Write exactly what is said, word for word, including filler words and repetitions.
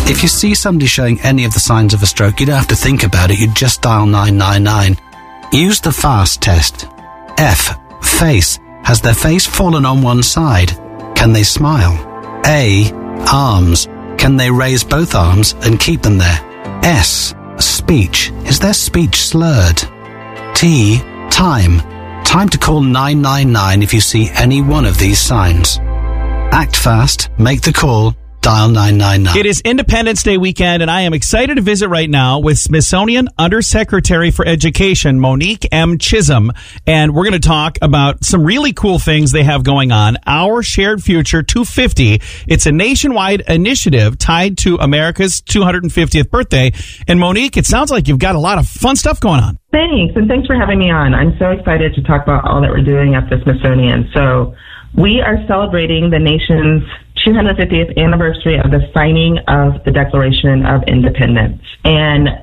If you see somebody showing any of the signs of a stroke, you don't have to think about it. You just dial nine nine nine. Use the FAST test. F. Face. Has their face fallen on one side? Can they smile? A. Arms. Can they raise both arms and keep them there? S. Speech. Is their speech slurred? T. Time. Time to call nine nine nine if you see any one of these signs. Act fast, make the call, dial nine nine nine. It is Independence Day weekend, and I am excited to visit right now with Smithsonian Undersecretary for Education, Monique M. Chisholm, and we're going to talk about some really cool things they have going on. Our Shared Future two fifty. It's a nationwide initiative tied to America's two hundred fiftieth birthday. And Monique, it sounds like you've got a lot of fun stuff going on. Thanks, and thanks for having me on. I'm so excited to talk about all that we're doing at the Smithsonian. So we are celebrating the nation's two hundred fiftieth anniversary of the signing of the Declaration of Independence. And